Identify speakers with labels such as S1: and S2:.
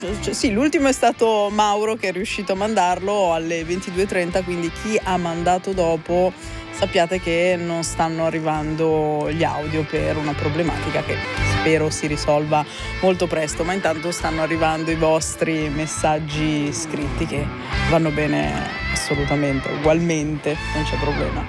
S1: Cioè, sì, l'ultimo è stato Mauro che è riuscito a mandarlo alle 22:30, quindi chi ha mandato dopo sappiate che non stanno arrivando gli audio per una problematica che spero si risolva molto presto, ma intanto stanno arrivando i vostri messaggi scritti che vanno bene assolutamente, ugualmente, non c'è problema.